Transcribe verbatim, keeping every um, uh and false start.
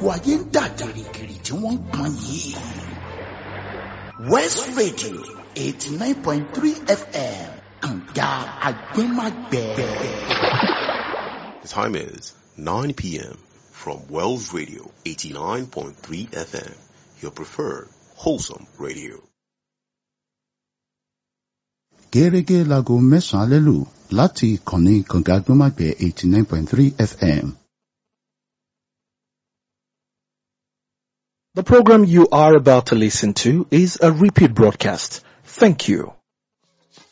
ayé ń dà gìrìgìrì tí wọ́n ń pọn yìí. West Radio eighty nine point three F M kànga agbẹ́magbẹ́. The time is nine p.m. from Wells Radio eighty-nine point three F M, your preferred wholesome radio. Gẹ́gẹ́ láago mẹ́sàn-án lẹ́lù láti ìkànnì kànga agbẹ́magbẹ́ eighty nine point three F M. The program you are about to listen to is a repeat broadcast. Thank you.